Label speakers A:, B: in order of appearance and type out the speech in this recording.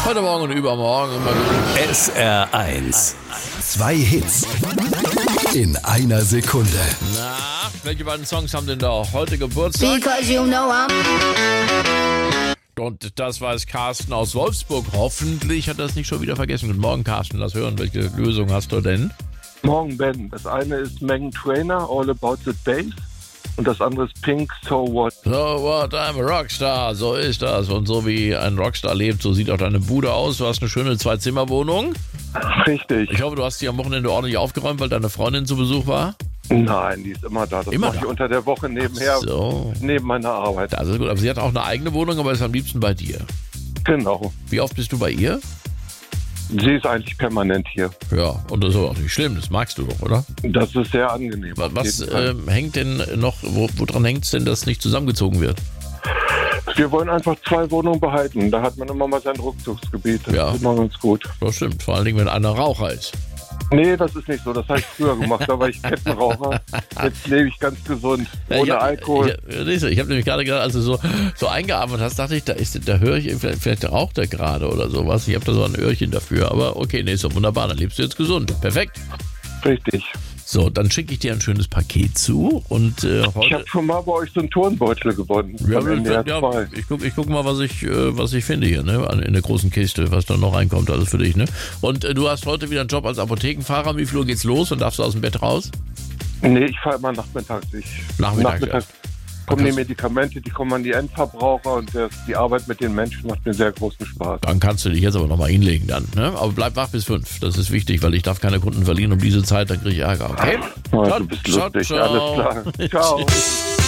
A: Heute Morgen und übermorgen immer wieder.
B: SR1. 2 Hits in einer Sekunde.
A: Na, welche beiden Songs haben denn da heute Geburtstag?
C: Because you know I'm...
A: Und das weiß Carsten aus Wolfsburg. Hoffentlich hat er es nicht schon wieder vergessen. Guten Morgen, Carsten. Lass hören, welche Lösung hast du denn?
D: Morgen, Ben. Das eine ist Meghan Trainor, All About the Bass. Und das andere ist Pink, So What.
A: So what, I'm a Rockstar. So ist das. Und so wie ein Rockstar lebt, so sieht auch deine Bude aus. Du hast eine schöne 2-Zimmer-Wohnung.
D: Richtig.
A: Ich hoffe, du hast die am Wochenende ordentlich aufgeräumt, weil deine Freundin zu Besuch war.
D: Nein, die ist immer da. Das
A: Immer
D: mache ich
A: da?
D: unter der Woche nebenher,
A: So.
D: neben meiner Arbeit.
A: Das ist gut. Aber sie hat auch eine eigene Wohnung, aber ist am liebsten bei dir.
D: Genau.
A: Wie oft bist du bei ihr?
D: Sie ist eigentlich permanent hier.
A: Ja, und das ist aber auch nicht schlimm. Das magst du doch, oder?
D: Das ist sehr angenehm.
A: Was
D: Auf jeden Fall.
A: hängt denn noch, woran hängt es denn, dass nicht zusammengezogen wird?
D: Wir wollen einfach 2 Wohnungen behalten. Da hat man immer mal sein Rückzugsgebiet. Das
A: Ja.
D: ist immer ganz gut.
A: Das stimmt, vor allen Dingen, wenn einer Raucher ist.
D: Nee, das ist nicht so. Das habe ich früher gemacht. Da war ich Kettenraucher. Jetzt lebe ich ganz gesund. Ohne Alkohol.
A: Ich habe nämlich gerade gedacht, als du so eingeatmet hast, dachte ich, da höre ich, vielleicht raucht er gerade oder sowas. Ich habe da so ein Öhrchen dafür. Aber okay, nee, ist doch wunderbar. Dann lebst du jetzt gesund. Perfekt.
D: Richtig.
A: So, dann schicke ich dir ein schönes Paket zu. Und
D: Ich
A: heute...
D: habe schon mal bei euch so einen Turnbeutel gewonnen.
A: Ja,
D: Von NDR 2.
A: ich guck mal, was ich finde hier, ne? In der großen Kiste, was da noch reinkommt, alles für dich, ne? Und du hast heute wieder einen Job als Apothekenfahrer. Wie viel Uhr geht's los und darfst du aus dem Bett raus?
D: Nee, ich fahre immer nachmittags.
A: Nachmittags,
D: Kommen die Medikamente, die kommen an die Endverbraucher und die Arbeit mit den Menschen macht mir sehr großen Spaß.
A: Dann kannst du dich jetzt aber nochmal hinlegen dann, ne? Aber bleib wach bis 5. Das ist wichtig, weil ich darf keine Kunden verlieren um diese Zeit, dann kriege ich Ärger, okay?
D: Oh, du bist lustig, alles klar. Ciao.
A: Tschüss.